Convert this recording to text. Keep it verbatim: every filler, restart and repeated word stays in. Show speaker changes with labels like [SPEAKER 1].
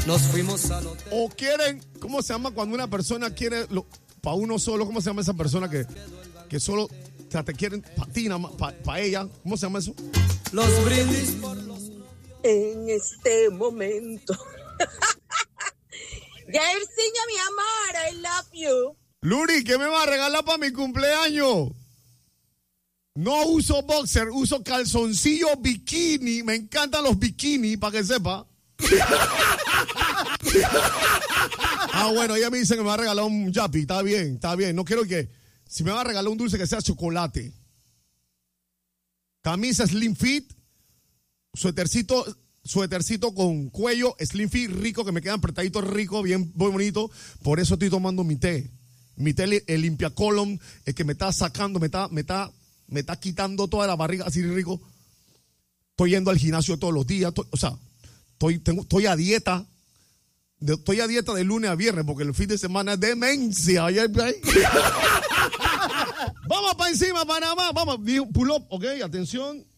[SPEAKER 1] Nos fuimos al hotel.
[SPEAKER 2] O quieren, ¿cómo se llama cuando una persona quiere para uno solo? ¿Cómo se llama esa persona que, que solo, o sea, te quieren para ti, para pa ella? ¿Cómo se llama eso?
[SPEAKER 1] Los brindis por los...
[SPEAKER 3] En este momento. Jairzinho, mi amor, I love you.
[SPEAKER 2] Luri, ¿qué me va a regalar para mi cumpleaños? No uso boxer, uso calzoncillo bikini. Me encantan los bikini, para que sepa. Ah, bueno, ella me dice que me va a regalar un yapi. Está bien, está bien. No quiero que... Si me va a regalar un dulce que sea chocolate. Camisa slim fit. Suétercito, suétercito con cuello slim fit rico, que me quedan apretaditos rico, bien, muy bonito. Por eso estoy tomando mi té. Mi té, el limpia colon, el que me está sacando, me está, me está, me está quitando toda la barriga así rico. Estoy yendo al gimnasio todos los días. Estoy, o sea, estoy, tengo, estoy a dieta. De, estoy a dieta de lunes a viernes porque el fin de semana es demencia. Vamos para encima, Panamá. Vamos, pull up, ok, atención.